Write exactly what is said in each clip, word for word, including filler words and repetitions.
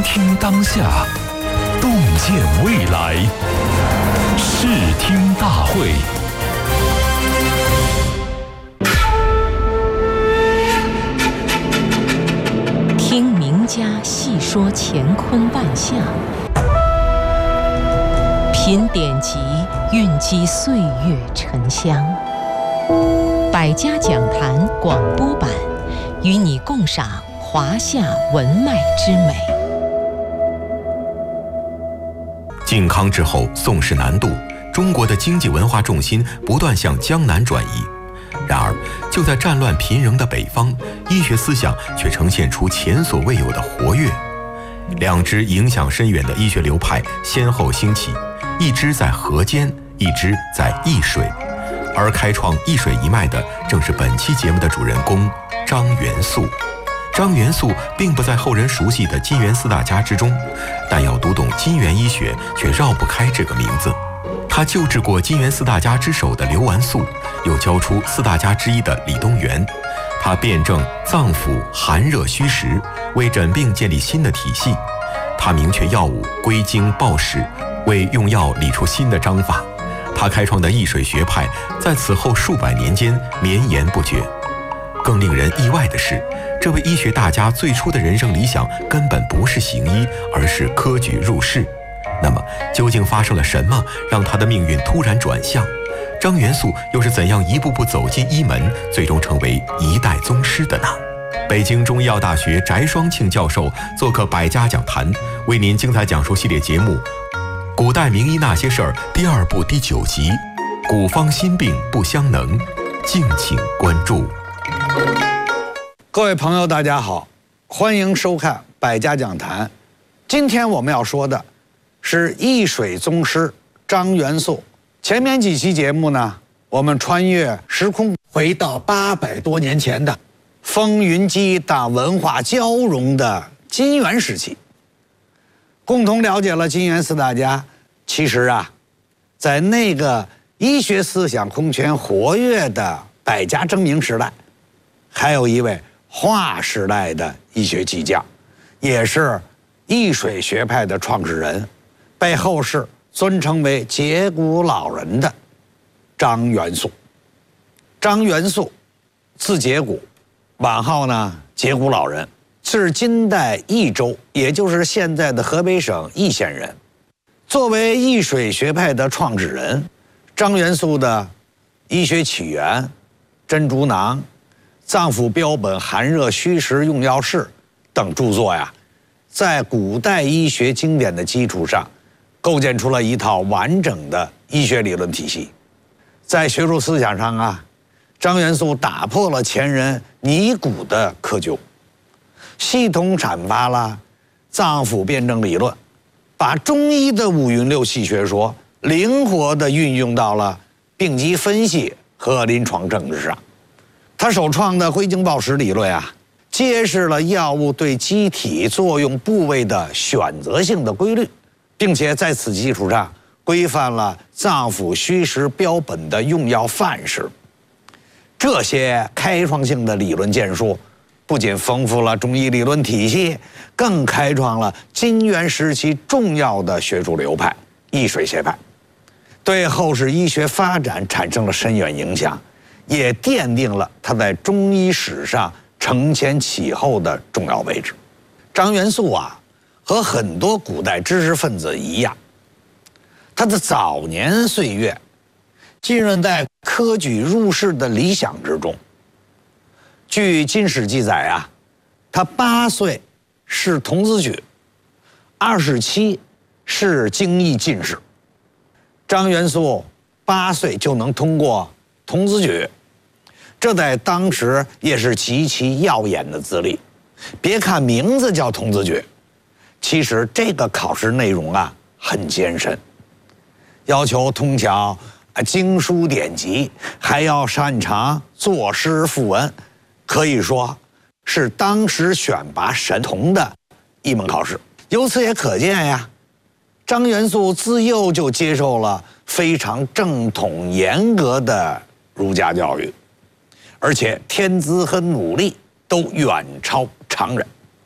听当下，洞见未来。视听大会。 听名家细说乾坤万象，品典籍，蕴积岁月沉香。百家讲坛广播版，与你共赏华夏文脉之美。 靖康之后，宋室南渡，中国的经济文化重心不断向江南转移。然而，就在战乱频仍的北方，医学思想却呈现出前所未有的活跃。两支影响深远的医学流派先后兴起，一支在河间，一支在易水。而开创易水一脉的，正是本期节目的主人公张元素。张元素并不在后人熟悉的金元四大家之中，但要读懂金元医学，却绕不开这个名字。他救治过金元四大家之首的刘完素，又教出四大家之一的李东垣。他辩证脏腑寒热虚实，为诊病建立新的体系。他明确药物归经报时，为用药理出新的章法。他开创的易水学派，在此后数百年间绵延不绝。更令人意外的是，这位医学大家最初的人生理想根本不是行医，而是科举入仕。那么，究竟发生了什么，让他的命运突然转向？张元素又是怎样一步步走进医门，最终成为一代宗师的呢？北京中医药大学翟双庆教授做客百家讲坛，为您精彩讲述系列节目《古代名医那些事儿》第二部第九集：古方新病不相能。敬请关注。 各位朋友，大家好，欢迎收看百家讲坛。今天我们要说的是易水宗师张元素。前面几期节目呢，我们穿越时空，回到八百多年前的风云激荡、文化交融的金元时期，共同了解了金元四大家。其实啊，在那个医学思想空前活跃的百家争鸣时代，还有一位划时代的医学巨匠，也是易水学派的创始人，被后世尊称为截骨老人的张元素。张元素字节骨，晚号呢截骨老人，是金代益州，也就是现在的河北省易县人。作为易水学派的创始人，张元素的医学起源、珍珠囊、脏腑标本、寒热虚实用药式等著作呀，在古代医学经典的基础上，构建出了一套完整的医学理论体系。在学术思想上啊，张元素打破了前人拟古的窠臼，系统阐发了脏腑辩证理论，把中医的五运六气学说灵活地运用到了病机分析和临床政治上。他首创的归经报时理论啊，揭示了药物对机体作用部位的选择性的规律，并且在此基础上规范了脏腑虚实标本的用药范式。这些开创性的理论建树，不仅丰富了中医理论体系，更开创了金元时期重要的学术流派易水学派，对后世医学发展产生了深远影响，也奠定了他在中医史上承前启后的重要位置。张元素啊，和很多古代知识分子一样，他的早年岁月浸润在科举入仕的理想之中。据金史记载啊，他八岁是童子举，二十七是京义进士。张元素八岁就能通过童子举，这在当时也是极其耀眼的资历。别看名字叫童子举，其实这个考试内容啊很艰深，要求通晓经书典籍，还要擅长作诗赋文，可以说是当时选拔神童的一门考试。由此也可见呀，张元素自幼就接受了非常正统严格的儒家教育，而且天资和努力都远超常人。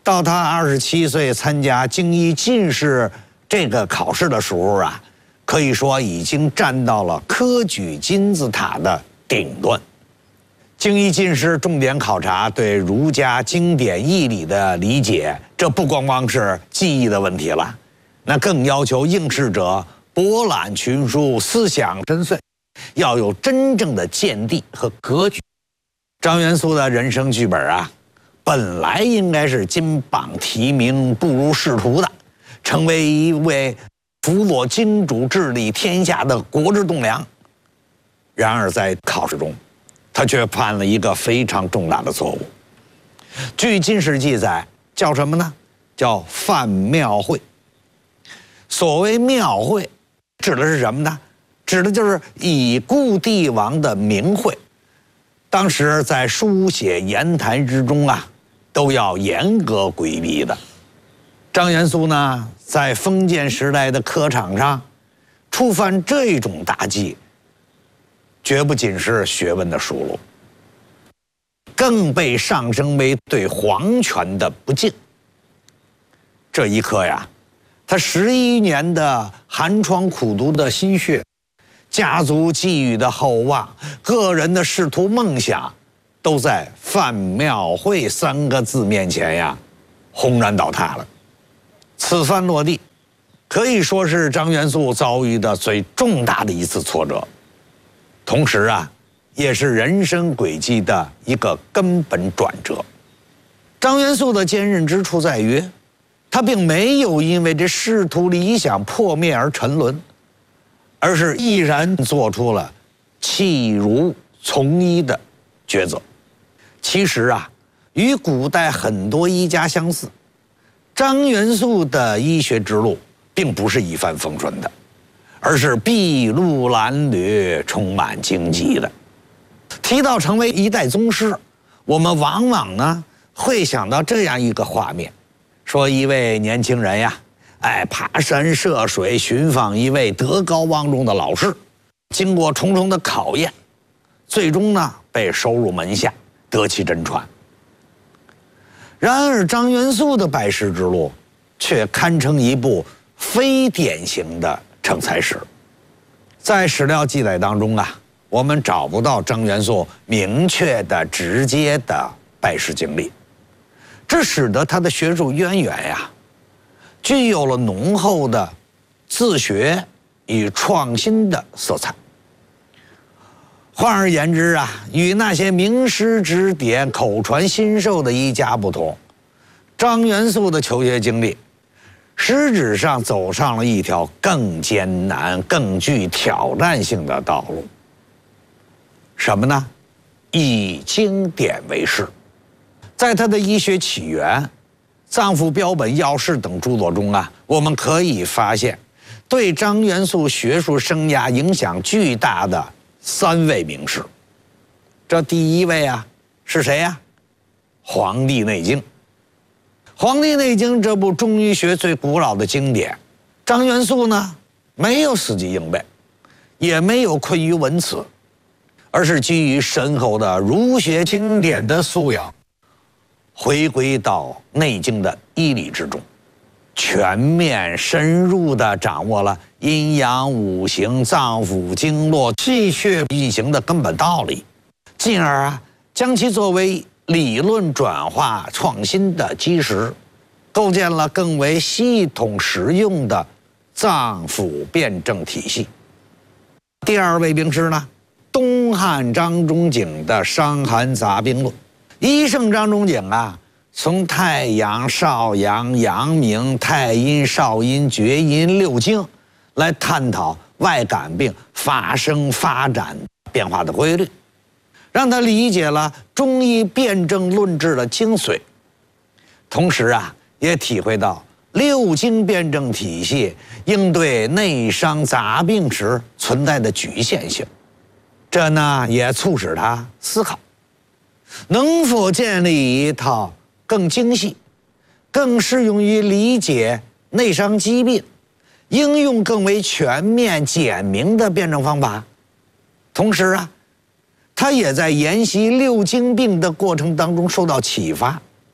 到他二十七岁参加京医进士这个考试的时候啊，可以说已经站到了科举金字塔的顶端。京医进士重点考察对儒家经典义理的理解，这不光光是记忆的问题了，那更要求应试者博览群书，思想深邃，要有真正的见地和格局。张元素的人生剧本啊，本来应该是金榜题名、步入仕途的，成为一位辅佐金主治理天下的国之栋梁。然而在考试中，他却犯了一个非常重大的错误。据金史记载，叫什么呢？叫犯庙会。所谓庙会，指的是什么呢？指的就是已故帝王的名讳。当时在书写言谈之中啊，都要严格规避的。张元素呢，在封建时代的科场上触犯这种大忌，绝不仅是学问的疏漏，更被上升为对皇权的不敬。这一刻呀，他十一年的寒窗苦读的心血，家族寄予的厚望，个人的仕途梦想，都在犯庙会三个字面前呀，轰然倒塌了。此番落地，可以说是张元素遭遇的最重大的一次挫折。同时啊，也是人生轨迹的一个根本转折。张元素的坚韧之处在于，他并没有因为这仕途理想破灭而沉沦，而是毅然做出了弃儒从医的抉择。其实啊，与古代很多医家相似，张元素的医学之路并不是一帆风顺的，而是筚路蓝缕，充满荆棘的。提到成为一代宗师，我们往往呢会想到这样一个画面，说一位年轻人呀，哎，爬山涉水寻访一位德高望重的老师，经过重重的考验，最终呢被收入门下，得其真传。然而张元素的拜师之路却堪称一部非典型的成才史。在史料记载当中啊，我们找不到张元素明确的直接的拜师经历，这使得他的学术渊源呀，具有了浓厚的自学与创新的色彩。换而言之啊，与那些名师指点、口传心授的医家不同，张元素的求学经历实质上走上了一条更艰难、更具挑战性的道路。什么呢？以经典为师。在他的医学起源、脏腑标本要事等著作中啊，我们可以发现对张元素学术生涯影响巨大的三位名士。这第一位啊是谁呀？《黄帝内经》。《黄帝内经》这部中医学最古老的经典，张元素呢没有死记硬背，也没有困于文辞，而是基于深厚的儒学经典的素养，回归到《内经》的医理之中，全面深入地掌握了阴阳五行、脏腑经络、气血运行的根本道理，进而啊将其作为理论转化创新的基石，构建了更为系统实用的脏腑辩证体系。第二位名师呢，东汉张仲景的《伤寒杂病论》。医圣张仲景啊，从太阳、少阳、阳明、太阴、少阴、厥阴六经来探讨外感病发生发展变化的规律，让他理解了中医辩证论治的精髓，同时啊，也体会到六经辩证体系应对内伤杂病时存在的局限性。这呢，也促使他思考，能否建立一套更精细、更适用于理解内伤疾病、应用更为全面简明的辩证方法。同时啊，他也在研习六经病的过程当中受到启发，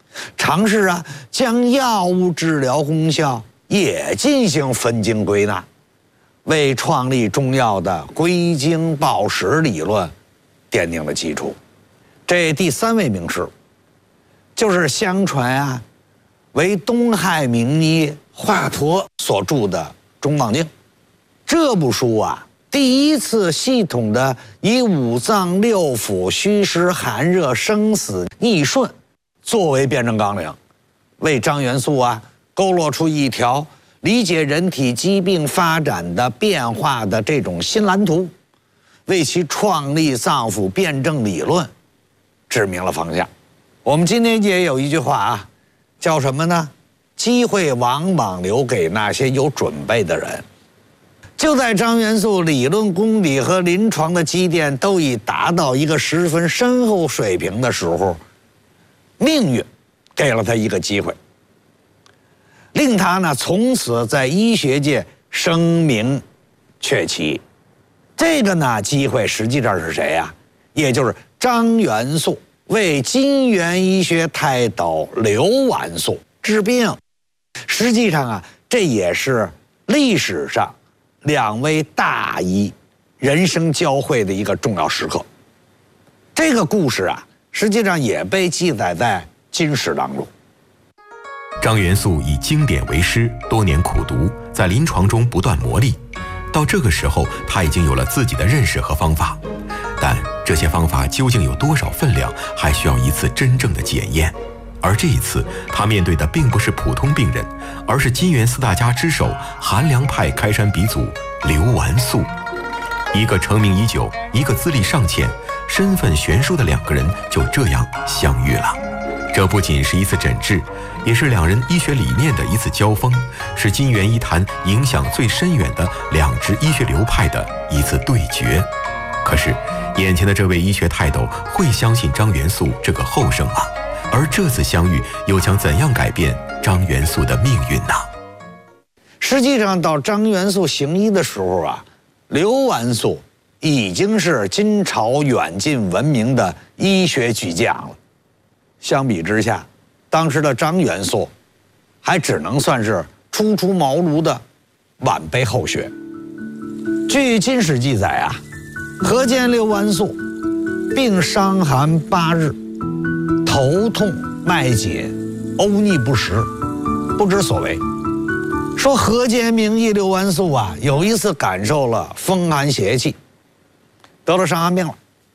尝试啊将药物治疗功效也进行分经归纳，为创立中药的归经报时理论奠定了基础。这第三位名师，就是相传啊为东汉名医华佗所著的《中望经》。这部书啊，第一次系统的以五脏六腑虚实寒热生死逆顺作为辩证纲领，为张元素啊勾勒出一条理解人体疾病发展的变化的这种新蓝图，为其创立脏腑辩证理论指明了方向。我们今天也有一句话啊，叫什么呢？机会往往留给那些有准备的人。就在张元素理论功底和临床的积淀都已达到一个十分深厚水平的时候，命运给了他一个机会，令他呢从此在医学界声名鹊起。这个呢机会实际上是谁呀？也就是张元素为金元医学泰斗刘完素治病。实际上啊，这也是历史上两位大医人生交汇的一个重要时刻。这个故事啊，实际上也被记载在金史当中。 张元素以经典为师，多年苦读，在临床中不断磨砺。到这个时候，他已经有了自己的认识和方法，但这些方法究竟有多少分量，还需要一次真正的检验。而这一次，他面对的并不是普通病人，而是金元四大家之首韩梁派开山鼻祖刘完素。一个成名已久，一个资历尚浅，身份悬殊的两个人就这样相遇了。这不仅是一次诊治，也是两人医学理念的一次交锋，是金元医坛影响最深远的两支医学流派的一次对决。可是，眼前的这位医学泰斗会相信张元素这个后生吗？而这次相遇又将怎样改变张元素的命运呢？ 实际上，到张元素行医的时候啊，刘完素已经是金朝远近闻名的医学巨匠了。相比之下，当时的张元素还只能算是初出茅庐的晚辈后学。据金史记载啊，何见刘完素病伤寒八日，头痛脉紧，呕逆不食，不知所为。说河间名医刘完素啊，有一次感受了风寒邪气，得了伤寒病了。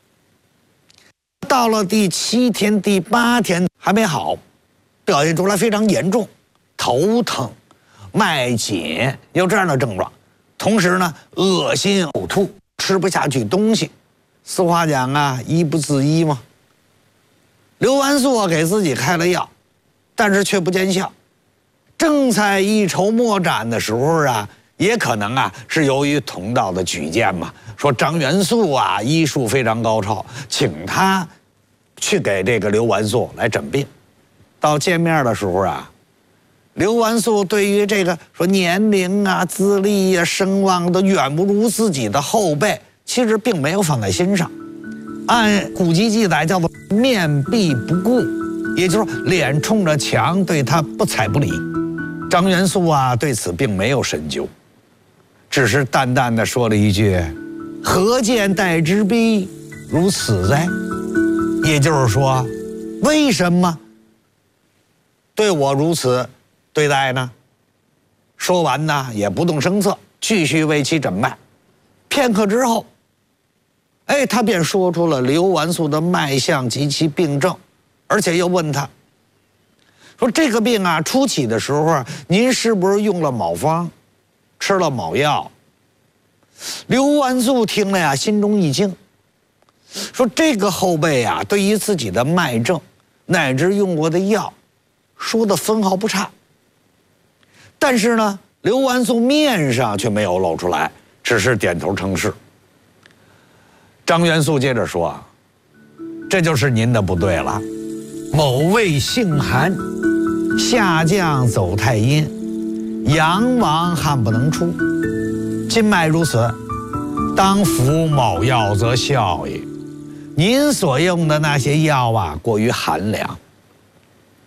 到了第七天、第八天还没好，表现出来非常严重，头疼、脉紧，有这样的症状。同时呢，恶心、呕吐，吃不下去东西。俗话讲啊，医不自医嘛。刘完素啊，给自己开了药，但是却不见效。正在一筹莫展的时候啊，也可能啊是由于同道的举荐嘛，说张元素啊医术非常高超，请他去给这个刘完素来诊病。到见面的时候啊，刘完素对于这个说年龄啊、资历啊、声望都远不如自己的后辈，其实并没有放在心上。按古籍记载叫做面壁不顾，也就是说脸冲着墙，对他不睬不理。张元素啊对此并没有深究，只是淡淡的说了一句：“何见待之逼如此哉？”也就是说，为什么对我如此对待呢？说完呢，也不动声色，继续为其诊脉。片刻之后，哎，他便说出了刘完素的脉象及其病症，而且又问他说：“这个病啊，初起的时候啊，您是不是用了某方，吃了某药？”刘完素听了呀，心中一惊，说：“这个后辈啊，对于自己的脉症乃至用过的药，说的分毫不差。但是呢，刘完素面上却没有露出来，只是点头称是。”张元素接着说：“这就是您的不对了。某位性寒，下降走太阴，阳亡汗不能出，今脉如此，当服某药则效也。您所用的那些药啊，过于寒凉。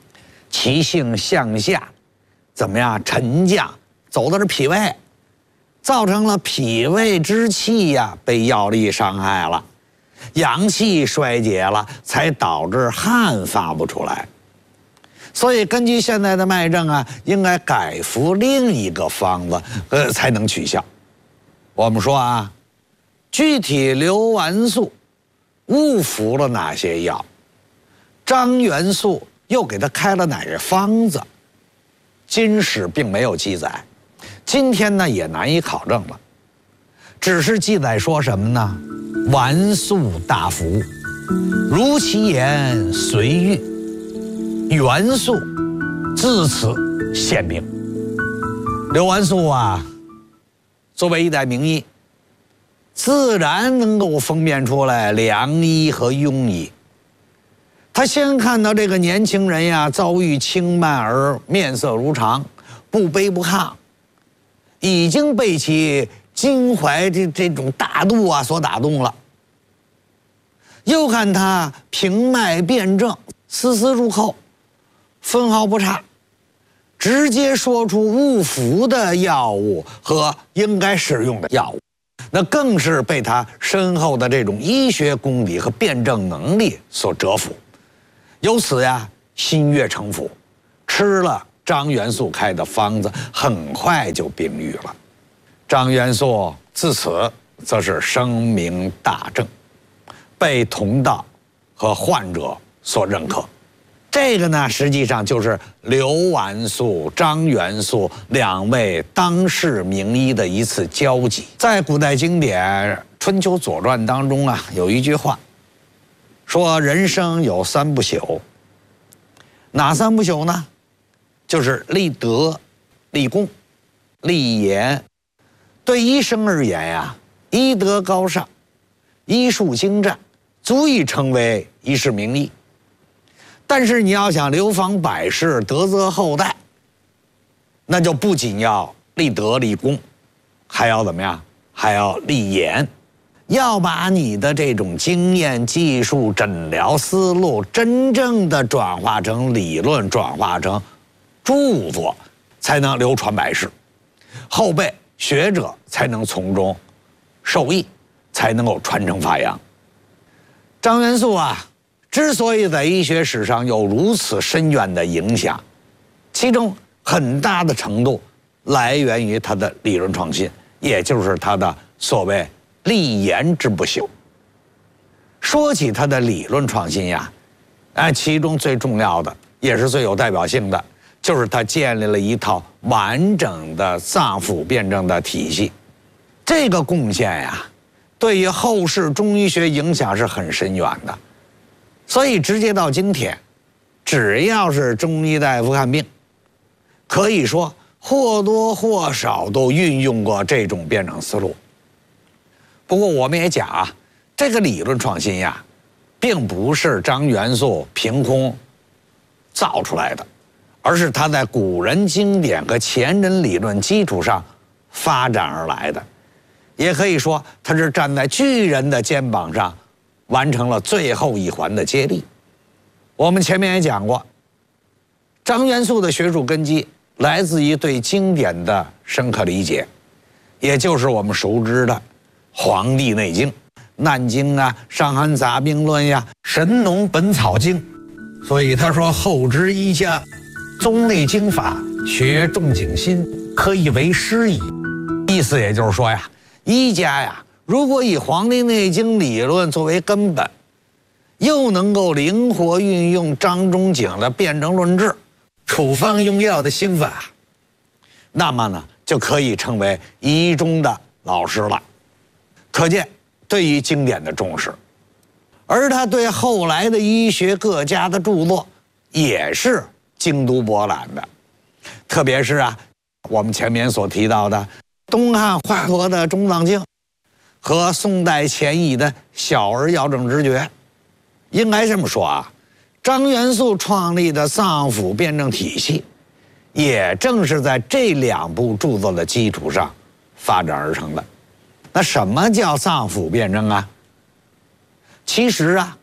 气性向下，怎么样沉降，走的是脾胃，造成了脾胃之气呀被药力伤害了，阳气衰竭了，才导致汗发不出来。所以根据现在的脉症啊，应该改服另一个方子，呃，才能取效。我们说啊，具体刘完素误服了哪些药，张元素又给他开了哪些方子，金史并没有记载，今天呢也难以考证了，只是记载说什么呢？完素大服，如其言随遇，元素自此现名。刘完素啊，作为一代名医，自然能够分辨出来良医和庸医。他先看到这个年轻人呀，遭遇轻慢而面色如常，不卑不亢，已经被其襟怀这这种大度啊所打动了。又看他平脉辩证，丝丝入扣，分毫不差，直接说出误服的药物和应该使用的药物，那更是被他深厚的这种医学功底和辩证能力所折服。由此呀，心悦诚服，吃了张元素开的方子，很快就病愈了。张元素自此则是声名大振，被同道和患者所认可。这个呢，实际上就是刘完素、张元素两位当世名医的一次交集。在古代经典《春秋左传》当中啊，有一句话说：“人生有三不朽。”哪三不朽呢？就是立德、立功、立言。对医生而言呀，医德高尚，医术精湛，足以成为一世名医。但是你要想流芳百世、德泽后代，那就不仅要立德立功，还要怎么样？还要立言，要把你的这种经验、技术、诊疗思路真正的转化成理论，转化成著作，才能流传百世，后辈学者才能从中受益，才能够传承发扬。张元素啊，之所以在医学史上有如此深远的影响，其中很大的程度来源于他的理论创新，也就是他的所谓立言之不朽。说起他的理论创新呀，啊，其中最重要的也是最有代表性的，就是他建立了一套完整的脏腑辩证的体系。这个贡献呀，对于后世中医学影响是很深远的。所以直接到今天，只要是中医大夫看病，可以说或多或少都运用过这种辩证思路。不过我们也讲啊，这个理论创新呀，并不是张元素凭空造出来的，而是他在古人经典和前人理论基础上发展而来的。也可以说，他是站在巨人的肩膀上，完成了最后一环的接力。我们前面也讲过，张元素的学术根基来自于对经典的深刻理解，也就是我们熟知的《黄帝内经》、《难经》啊、《伤寒杂病论》呀、《神农本草经》。所以他说：“后之医家，宗内经法，学仲景心，可以为师矣。”意思也就是说呀，医家呀，如果以《黄帝内经》理论作为根本，又能够灵活运用张仲景的辩证论治、处方用药的心法，那么呢，就可以称为医中的老师了。可见对于经典的重视，而他对后来的医学各家的著作也是精读博览的。特别是啊，我们前面所提到的东汉华佗的《中藏经》和宋代钱乙的《小儿药证直诀》，应该这么说啊，张元素创立的脏腑辩证体系，也正是在这两部著作的基础上发展而成的。那什么叫脏腑辩证啊？其实啊，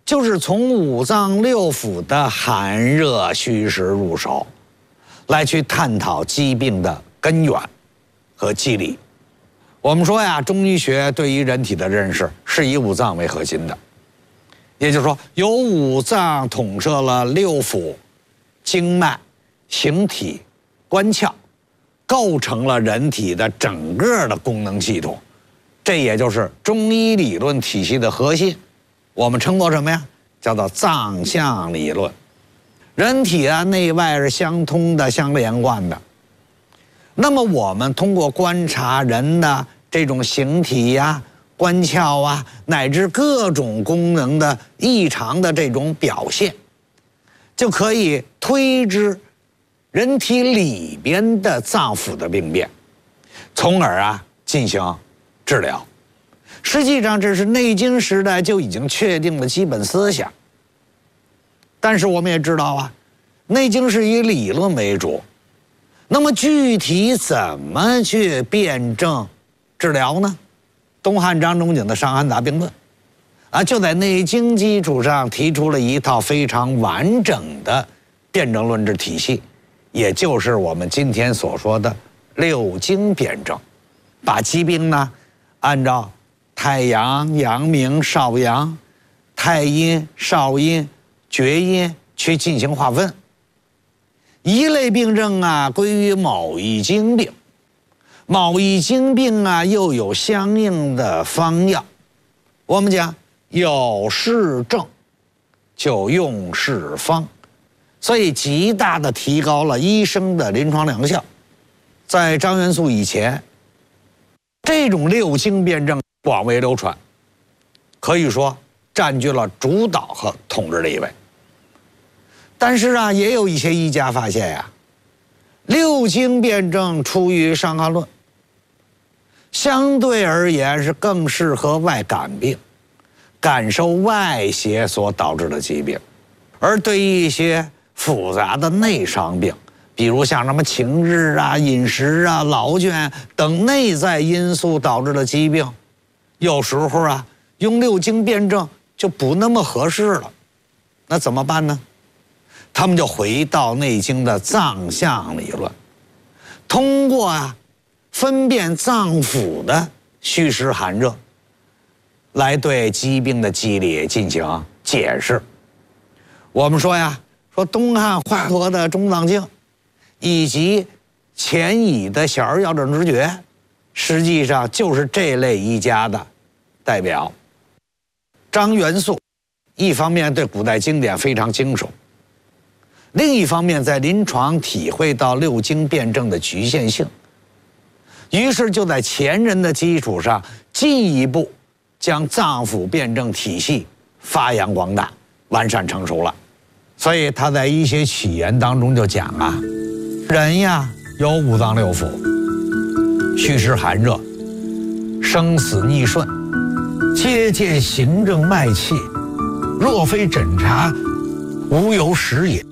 就是从五脏六腑的寒热虚实入手，来去探讨疾病的根源和机理。我们说呀，中医学对于人体的认识是以五脏为核心的，也就是说，由五脏统摄了六腑、经脉、形体、官窍，构成了人体的整个的功能系统。这也就是中医理论体系的核心，我们称作什么呀？叫做脏象理论。人体啊，内外是相通的、相连贯的。那么我们通过观察人的这种形体呀、官窍啊，乃至各种功能的异常的这种表现，就可以推知人体里边的脏腑的病变，从而啊进行治疗。实际上，这是内经时代就已经确定的基本思想。但是我们也知道啊，内经是以理论为主，那么具体怎么去辩证治疗呢？东汉张仲景的《伤寒杂病论》啊，就在内经基础上提出了一套非常完整的辩证论治体系，也就是我们今天所说的六经辩证，把疾病呢按照太阳、阳明、少阳、太阴、少阴、厥阴去进行划分。一类病症啊归于某一经病，某一经病啊又有相应的方药。我们讲有是症就用是方，所以极大的提高了医生的临床疗效。在张元素以前，这种六经辩证广为流传，可以说占据了主导和统治地位。但是啊，也有一些医家发现呀，六经辩证出于《伤寒论》，相对而言是更适合外感病，感受外邪所导致的疾病，而对于一些复杂的内伤病，比如像什么情志啊、饮食啊、劳倦等内在因素导致的疾病，有时候啊，用六经辩证就不那么合适了。那怎么办呢？他们就回到内经的脏象理论，通过啊分辨脏腑的虚实寒热，来对疾病的机理进行解释。我们说呀，说东汉华佗的《中藏经》，以及钱乙的《小儿药证直诀》，实际上就是这类医家的代表。张元素一方面对古代经典非常精熟，另一方面在临床体会到六经辩证的局限性，于是就在前人的基础上进一步将脏腑辩证体系发扬光大、完善成熟了。所以他在医学起源当中就讲啊，人呀有五脏六腑，虚实寒热、生死逆顺，皆见行政脉气，若非诊察，无由识也。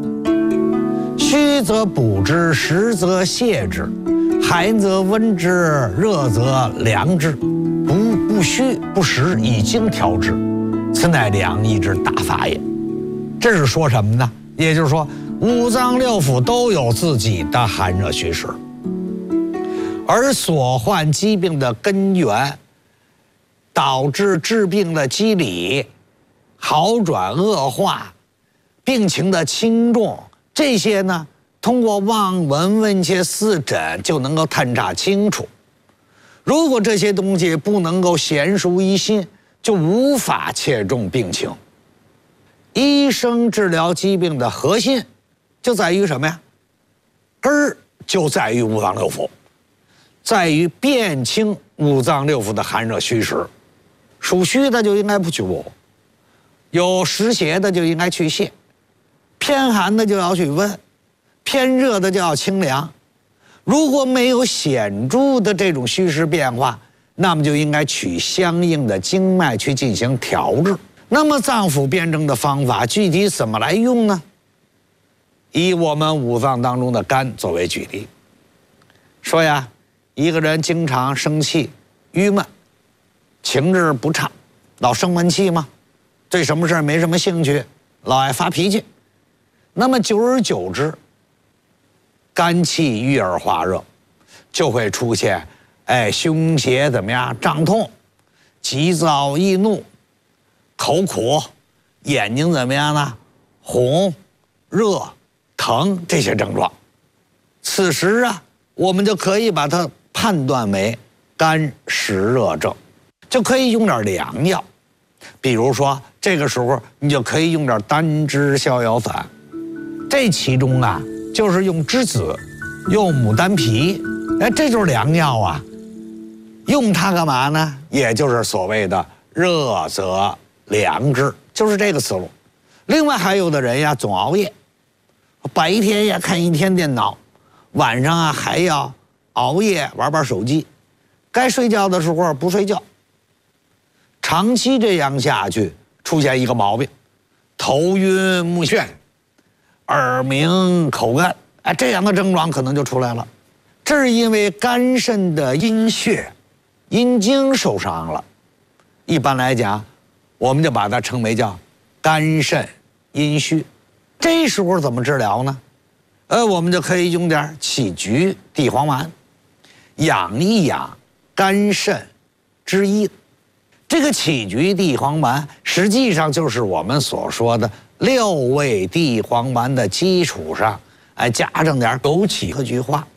虚则补之，实则泻之，寒则温之，热则凉之，不不虚不实，以经调之，此乃良医之大法也。这是说什么呢？也就是说，五脏六腑都有自己的寒热虚实，而所患疾病的根源，导致治病的机理、好转恶化、病情的轻重，这些呢，通过望闻问切四诊就能够探查清楚。如果这些东西不能够娴熟于心，就无法切中病情。医生治疗疾病的核心就在于什么呀？根儿就在于五脏六腑，在于辨清五脏六腑的寒热虚实。属虚的就应该不去补，有实邪的就应该去泻，偏寒的就要去温，偏热的就要清凉。如果没有显著的这种虚实变化，那么就应该取相应的经脉去进行调治。那么脏腑辩证的方法具体怎么来用呢？以我们五脏当中的肝作为举例，说呀，一个人经常生气、郁闷，情志不畅，老生闷气吗？ 对什么事儿没什么兴趣，老爱发脾气。那么久而久之，肝气郁而化热，就会出现，哎，胸胁怎么样胀痛，急躁易怒，口苦，眼睛怎么样呢？红、热、疼这些症状。此时啊，我们就可以把它判断为肝湿热症，就可以用点凉药。比如说，这个时候你就可以用点丹栀逍遥散。这其中啊，就是用栀子，用牡丹皮，哎，这就是良药啊。用它干嘛呢？也就是所谓的热则凉之，就是这个思路。另外还有的人呀，总熬夜，白天呀看一天电脑，晚上啊还要熬夜玩玩手机，该睡觉的时候不睡觉。长期这样下去，出现一个毛病，头晕目眩，耳鸣口干，哎，这样的症状可能就出来了。这是因为肝肾的阴血、阴经受伤了。一般来讲，我们就把它称为叫肝肾阴虚。这时候怎么治疗呢？呃，我们就可以用点杞菊地黄丸，养一养肝肾之阴。这个杞菊地黄丸实际上就是我们所说的六味地黄丸的基础上，哎，加上点枸杞和菊花，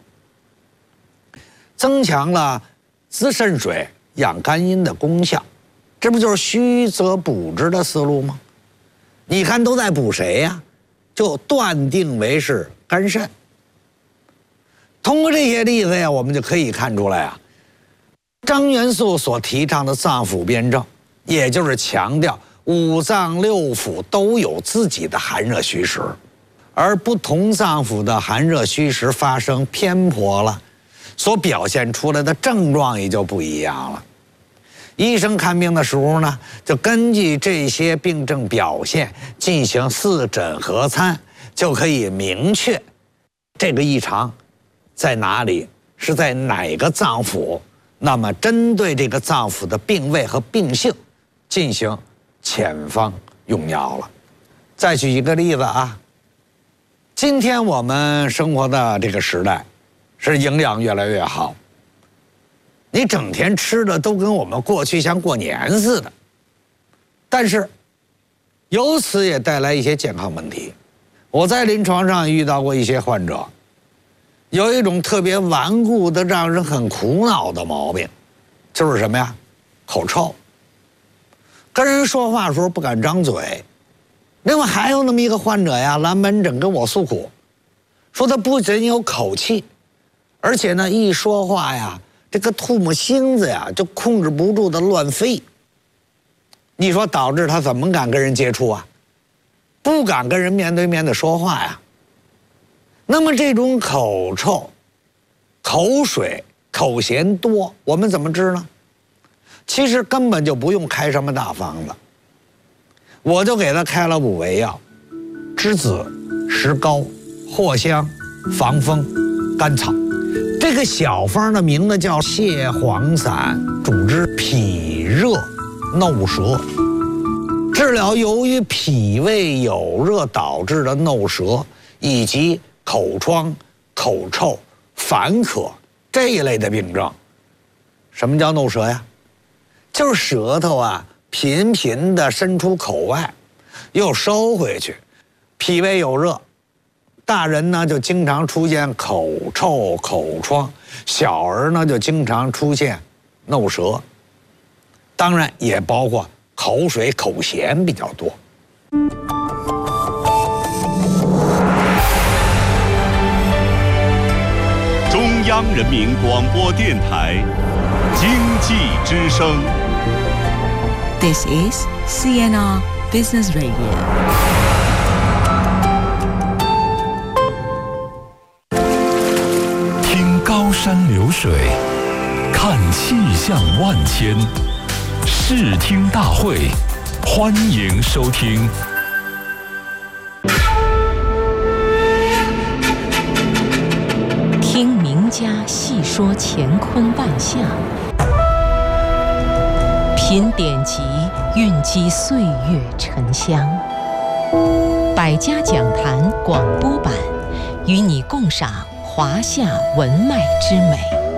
增强了滋肾水、养肝阴的功效。这不就是虚则补之的思路吗？你看都在补谁呀？就断定为是肝肾。通过这些例子呀，我们就可以看出来啊，张元素所提倡的脏腑辩证，也就是强调五脏六腑都有自己的寒热虚实，而不同脏腑的寒热虚实发生偏颇了，所表现出来的症状也就不一样了。医生看病的时候呢，就根据这些病症表现进行四诊合参，就可以明确这个异常在哪里，是在哪个脏腑。那么针对这个脏腑的病位和病性进行遣方用药了。再举一个例子啊，今天我们生活的这个时代是营养越来越好，你整天吃的都跟我们过去像过年似的，但是由此也带来一些健康问题。我在临床上遇到过一些患者，有一种特别顽固的让人很苦恼的毛病，就是什么呀？口臭，跟人说话的时候不敢张嘴。另外还有那么一个患者呀，来门诊跟我诉苦，说他不仅有口气，而且呢一说话呀，这个唾沫星子呀就控制不住的乱飞。你说导致他怎么敢跟人接触啊？不敢跟人面对面的说话呀。那么这种口臭、口水、口涎多，我们怎么治呢？其实根本就不用开什么大方子，我就给他开了五味药：栀子、石膏、藿香、防风、甘草。这个小方的名字叫泻黄散，主治脾热耨舌，治疗由于脾胃有热导致的耨舌以及口疮、口臭、烦渴这一类的病症。什么叫耨舌呀？就是舌头啊频频的伸出口外，又收回去，脾胃有热。大人呢就经常出现口臭、口疮，小儿呢就经常出现耨舌，当然也包括口水、口涎比较多。 中央人民广播电台经济之声。 This is C N R Business Radio。 听高山流水，看气象万千，视听大会，欢迎收听。 听名家细说乾坤万象，品典籍蕴积岁月沉香。百家讲坛广播版，与你共赏华夏文脉之美。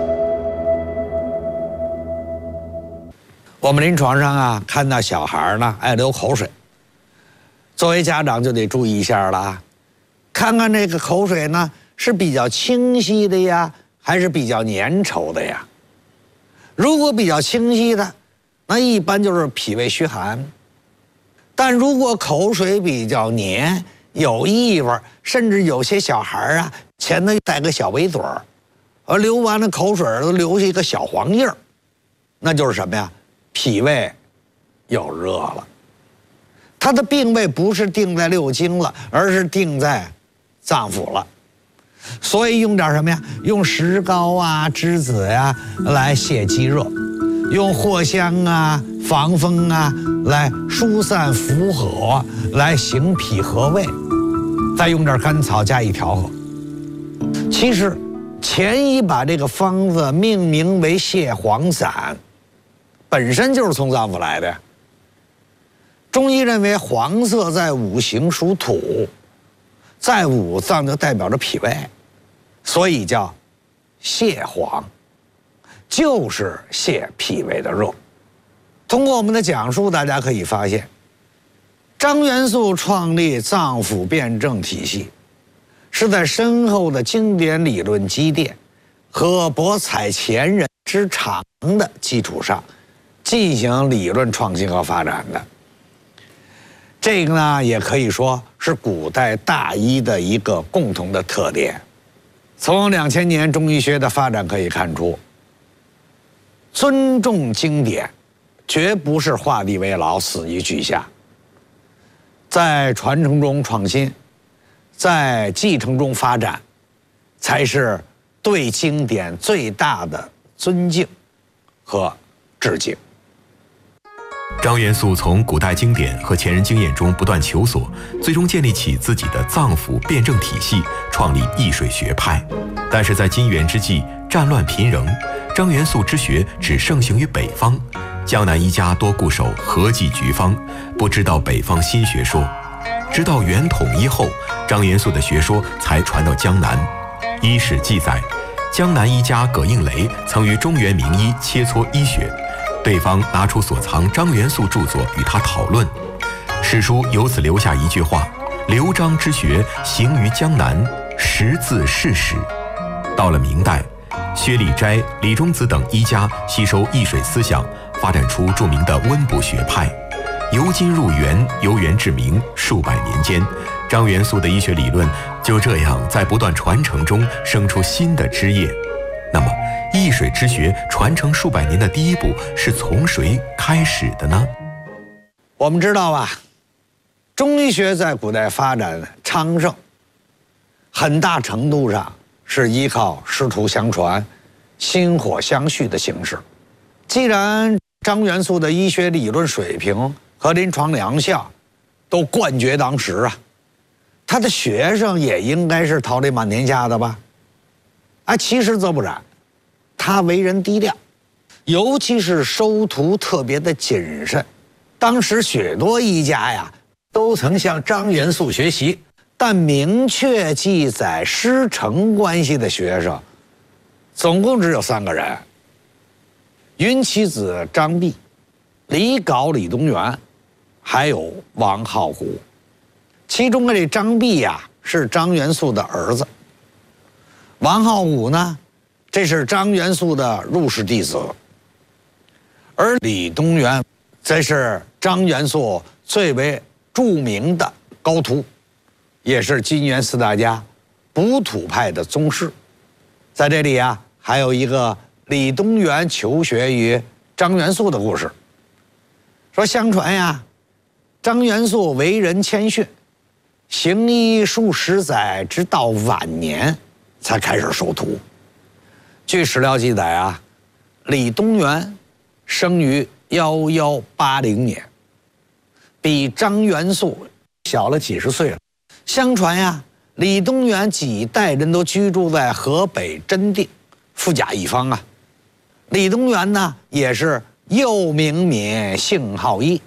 我们临床上啊，看到小孩呢爱流口水，作为家长就得注意一下了，看看这个口水呢是比较清晰的呀，还是比较粘稠的呀？如果比较清晰的，那一般就是脾胃虚寒；但如果口水比较黏，有异味，甚至有些小孩啊前头带个小围嘴儿，而流完了口水都留下一个小黄印儿，那就是什么呀？脾胃有热了。它的病位不是定在六经了，而是定在脏腑了。所以用点什么呀？用石膏啊、栀子呀、啊、来泻积热，用藿香啊、防风啊来疏散伏火，来行脾和胃，再用点甘草加以调和。其实前一把这个方子命名为泻黄散，本身就是从脏腑来的。中医认为黄色在五行属土，在五脏就代表着脾胃，所以叫泻黄，就是泻脾胃的热。通过我们的讲述，大家可以发现，张元素创立脏腑辩证体系，是在深厚的经典理论积淀和博采前人之长的基础上进行理论创新和发展的。这个呢，也可以说是古代大医的一个共同的特点。从两千年中医学的发展可以看出，尊重经典，绝不是画地为牢、死于句下。在传承中创新，在继承中发展，才是对经典最大的尊敬和致敬。 张元素从古代经典和前人经验中不断求索，最终建立起自己的脏腑辩证体系，创立易水学派。但是在金元之际，战乱频仍，张元素之学只盛行于北方，江南医家多固守合剂局方，不知道北方新学说。直到元统一后，张元素的学说才传到江南。医史记载，江南医家葛应雷曾与中原名医切磋医学，对方拿出所藏张元素著作与他讨论，史书由此留下一句话：刘张之学行于江南，实自是史。到了明代，薛礼斋、李中子等医家吸收易水思想，发展出著名的温补学派，由今入元，由元至明，数百年间，张元素的医学理论就这样在不断传承中生出新的枝叶。那么易水之学传承数百年的第一步是从谁开始的呢？ 我们知道啊，中医学在古代发展昌盛，很大程度上是依靠师徒相传、薪火相续的形式。既然张元素的医学理论水平和临床疗效都冠绝当时啊，他的学生也应该是桃李满天下的吧？啊，其实则不然，他为人低调，尤其是收徒特别的谨慎。当时许多医家呀都曾向张元素学习，但明确记载师承关系的学生总共只有三个人：云其子张弼、李杲李东垣，还有王浩古。其中的这张弼呀是张元素的儿子，王浩古呢，这是张元素的入室弟子，而李东垣则是张元素最为著名的高徒，也是金元四大家补土派的宗师。在这里啊，还有一个李东垣求学于张元素的故事。说相传呀，张元素为人谦逊，行医数十载，直到晚年才开始收徒。据史料记载啊，李东垣生于幺幺八零年，比张元素小了几十岁了。相传呀，李东垣几代人都居住在河北真定，富甲一方啊。李东垣呢，也是又名敏，性好医，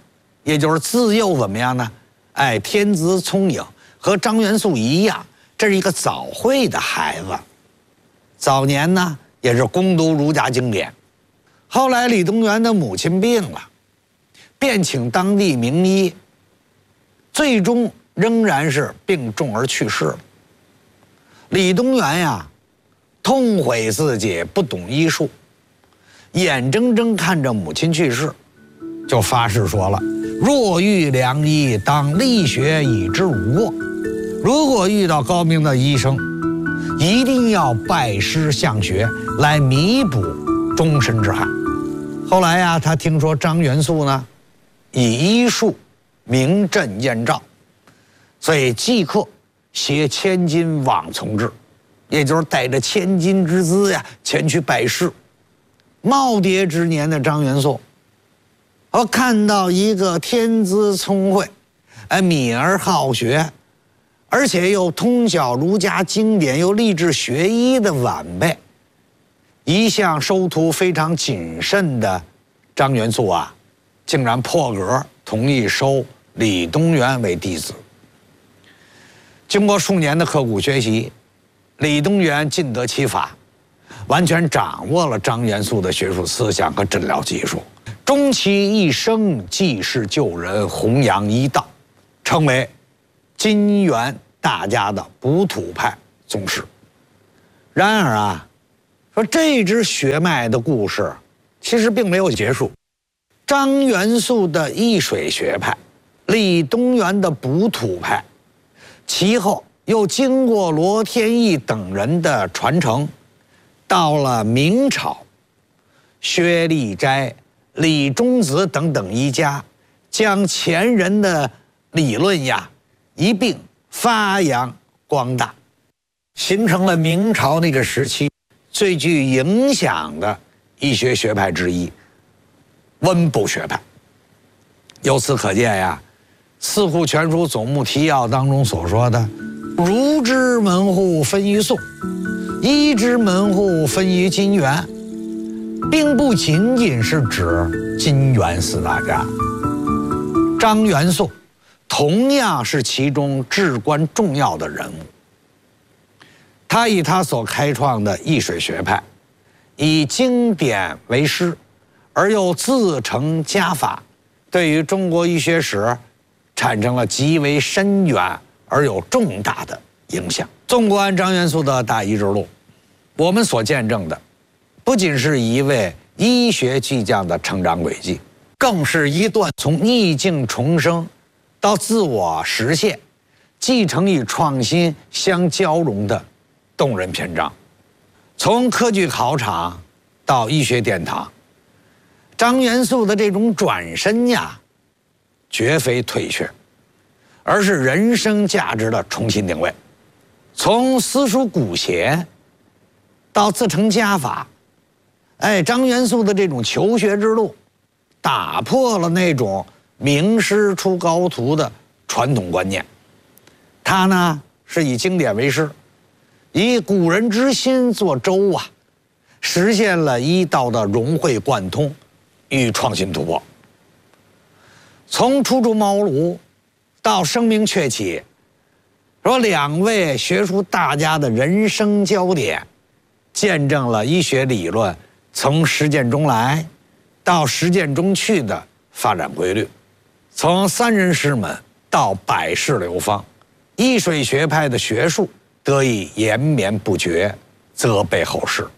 也就是自幼怎么样呢？哎，天资聪颖，和张元素一样，这是一个早慧的孩子。早年呢，也是攻读儒家经典。后来李东垣的母亲病了，便请当地名医，最终仍然是病重而去世了。李东垣呀，痛悔自己不懂医术，眼睁睁看着母亲去世，就发誓说了：若遇良医，当力学以之无过。如果遇到高明的医生，一定要拜师向学，来弥补终身之憾。后来呀，他听说张元素呢，以医术名震燕赵，所以即刻携千金往从之，也就是带着千金之资呀，前去拜师。耄耋之年的张元素，我看到一个天资聪慧，哎，敏而好学，而且又通晓儒家经典，又立志学医的晚辈，一向收徒非常谨慎的张元素啊，竟然破格同意收李东垣为弟子。经过数年的刻苦学习，李东垣尽得其法，完全掌握了张元素的学术思想和诊疗技术，终其一生济世救人，弘扬医道，成为金元大家的补土派宗师。然而啊，说这支血脉的故事其实并没有结束。张元素的易水学派，李东垣的补土派，其后又经过罗天益等人的传承，到了明朝，薛立斋、李中子等等一家，将前人的理论呀一并发扬光大，形成了明朝那个时期最具影响的医学学派之一——温补学派。由此可见呀，《四库全书总目提要》当中所说的“儒之门户分于宋，医之门户分于金元”，并不仅仅是指金元四大家。张元素同样是其中至关重要的人物。他以他所开创的易水学派，以经典为师，而又自成家法，对于中国医学史产生了极为深远而有重大的影响。纵观张元素的大医之路，我们所见证的不仅是一位医学巨匠的成长轨迹，更是一段从逆境重生到自我实现、继承与创新相交融的动人篇章。从科举考场到医学殿堂，张元素的这种转身呀，绝非退却，而是人生价值的重新定位。从私塾古贤到自成家法，哎，张元素的这种求学之路，打破了那种名师出高徒的传统观念。他呢，是以经典为师，以古人之心作舟啊，实现了医道的融会贯通与创新突破。从初出茅庐到声名鹊起，说两位学术大家的人生焦点，见证了医学理论从实践中来到实践中去的发展规律。从三人师门到百世流芳，易水学派的学术得以延绵不绝，责备后世。